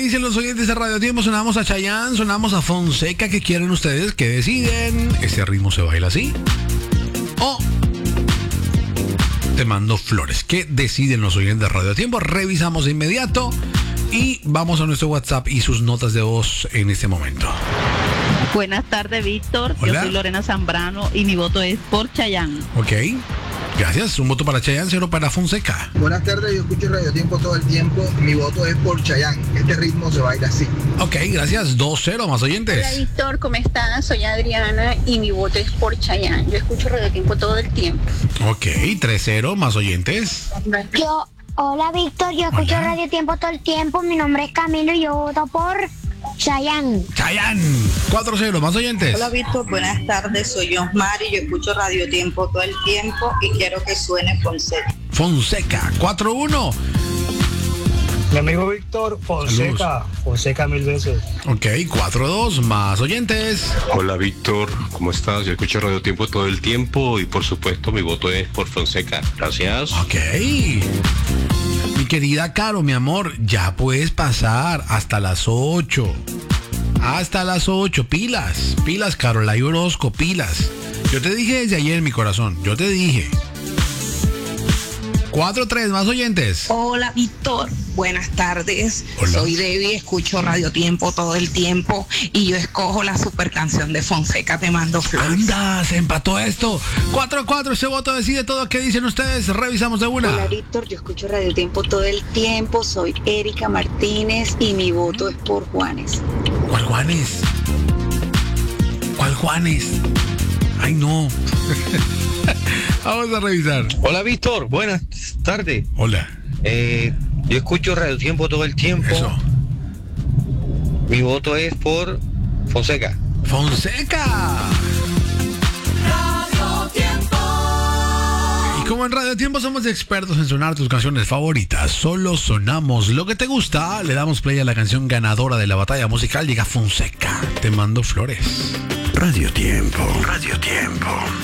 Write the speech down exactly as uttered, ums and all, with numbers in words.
dicen los oyentes de Radio Tiempo? Sonamos a Chayanne, sonamos a Fonseca. ¿Qué quieren ustedes? ¿Qué deciden? ¿Ese ritmo se baila así? ¿O te mando flores? ¿Qué deciden los oyentes de Radio Tiempo? Revisamos de inmediato y vamos a nuestro WhatsApp y sus notas de voz en este momento. Buenas tardes, Víctor. Hola. Yo soy Lorena Zambrano y mi voto es por Chayanne. Ok. Gracias. Un voto para Chayanne, cero para Fonseca. Buenas tardes, yo escucho Radio Tiempo todo el tiempo. Mi voto es por Chayanne. Este ritmo se baila así. Ok, gracias. dos cero, más oyentes. Hola Víctor, ¿cómo estás? Soy Adriana y mi voto es por Chayanne. Yo escucho Radio Tiempo todo el tiempo. Ok, tres cero, más oyentes. Yo, hola Víctor, yo escucho Hola. Radio Tiempo todo el tiempo. Mi nombre es Camilo y yo voto por Chayanne. Chayanne, cuatro cero, más oyentes. Hola Víctor, buenas tardes, soy Osmar y yo escucho Radio Tiempo todo el tiempo y quiero que suene Fonseca. Fonseca, cuatro uno. Mi amigo Víctor, Fonseca, Saludos. Fonseca mil veces. Ok, cuatro dos, más oyentes. Hola Víctor, ¿cómo estás? Yo escucho Radio Tiempo todo el tiempo y por supuesto mi voto es por Fonseca. Gracias. Ok. Mi querida Caro, mi amor, ya puedes pasar hasta las ocho. Hasta las ocho, pilas, pilas, Carolai Orozco, pilas. Yo te dije desde ayer, mi corazón, yo te dije. cuatro tres, más oyentes. Hola Víctor, buenas tardes. Hola. Soy Debbie, escucho Radio Tiempo todo el tiempo y yo escojo la super canción de Fonseca, Te mando flores. Anda, se empató esto. cuatro a cuatro, ese voto decide todo. ¿Qué dicen ustedes? Revisamos de una. Hola Víctor, yo escucho Radio Tiempo todo el tiempo. Soy Erika Martínez y mi voto es por Juanes. ¿Cuál Juanes? ¿Cuál Juanes? Ay, no. Vamos a revisar. Hola Víctor, buenas tardes. Hola. Eh, yo escucho Radio Tiempo todo el tiempo. Eso. Mi voto es por Fonseca. Fonseca. Y como en Radio Tiempo somos expertos en sonar tus canciones favoritas, solo sonamos lo que te gusta, le damos play a la canción ganadora de la batalla musical. Llega Fonseca. Te mando flores. Radio Tiempo. Radio Tiempo.